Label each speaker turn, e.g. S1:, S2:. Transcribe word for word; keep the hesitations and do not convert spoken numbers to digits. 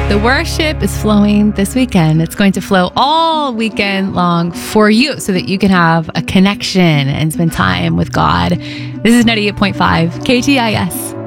S1: The worship is flowing this weekend. It's going to flow all weekend long for you so that you can have a connection and spend time with God. This is ninety-eight point five K T I S.